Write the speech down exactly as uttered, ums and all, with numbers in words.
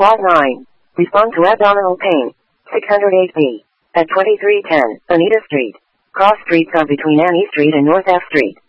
Clause nine. Respond to abdominal pain. six oh eight B. At twenty-three ten, Anita Street. Cross streets are between Annie Street and North F Street.